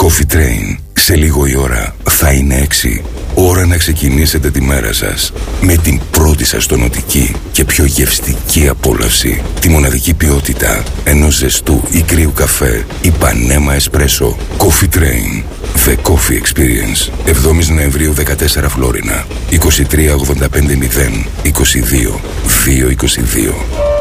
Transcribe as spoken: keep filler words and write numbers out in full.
Coffee Train. Σε λίγο η ώρα θα είναι έξι. Ώρα να ξεκινήσετε τη μέρα σας με την πρώτη σας τονωτική και πιο γευστική απόλαυση. Τη μοναδική ποιότητα ενός ζεστού ή κρύου καφέ Ipanema Espresso. Coffee Train. The Coffee Experience. εβδόμης Νοεμβρίου δεκατέσσερα Φλόρινα. είκοσι τρία ογδόντα πέντε μηδέν είκοσι δύο δύο είκοσι δύο.